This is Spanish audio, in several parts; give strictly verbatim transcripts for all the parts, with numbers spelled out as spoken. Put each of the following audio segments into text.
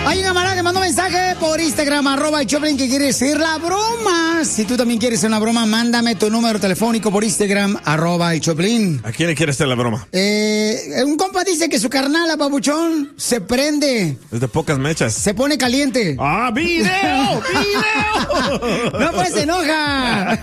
Hay un camarada que mandó mensaje por Instagram, arroba el Choplin, que quiere decir la broma. Si tú también quieres hacer una broma, mándame tu número telefónico por Instagram, arroba el Choplin. ¿A quién le quiere hacer la broma? Eh, un compa dice que su carnala, papuchón, se prende. Es de pocas mechas. Se pone caliente. ¡Ah, video! ¡Video! No, pues se enoja.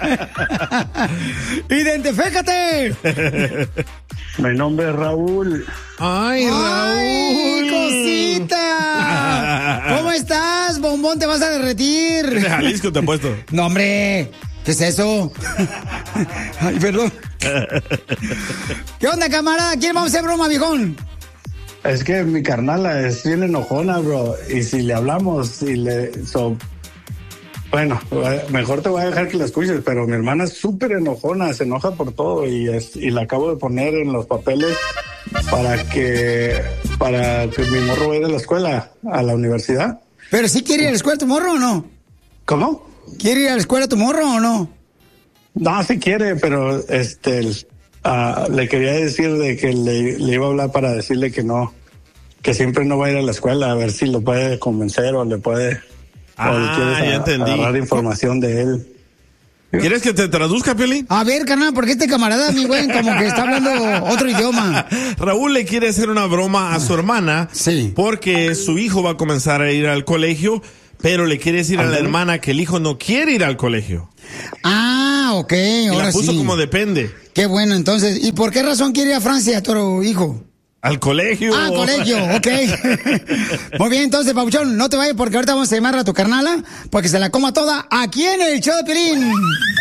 ¡Identifícate! Mi nombre es Raúl. ¡Ay, Raúl! ¡Ay, cosita! ¿Cómo estás, bombón? ¿Te vas a derretir? De Jalisco te he puesto. No, hombre. ¿Qué es eso? Ay, perdón. ¿Qué onda, camarada? ¿Quién vamos a hacer broma, viejón? Es que mi carnala es bien enojona, bro. Y si le hablamos y le... So, bueno, mejor te voy a dejar que la escuches, pero mi hermana es súper enojona, se enoja por todo y, es, y la acabo de poner en los papeles para que para que mi morro vaya a la escuela, a la universidad. ¿Pero sí quiere ir a la escuela tu morro o no? ¿Cómo? ¿Quiere ir a la escuela tu morro o no? No, sí quiere, pero este uh, le quería decir de que le, le iba a hablar para decirle que no, que siempre no va a ir a la escuela, a ver si lo puede convencer o le puede... Ah, o le quieres ya a, entendí. agarrar información de él. ¿Quieres que te traduzca, Piolín? A ver, carnal, porque este camarada, mi güey, como que está hablando otro idioma. Raúl le quiere hacer una broma a su hermana. Sí. Porque su hijo va a comenzar a ir al colegio, pero le quiere decir a la hermana que el hijo no quiere ir al colegio. Ah, ok, Y ahora la puso sí. como depende. Qué bueno, entonces. ¿Y por qué razón quiere ir a Francia tu hijo? Al colegio. Ah, colegio, ok. Muy bien, entonces, Pabuchón, no te vayas porque ahorita vamos a llamar a tu carnala porque se la coma toda aquí en el show de Piolín.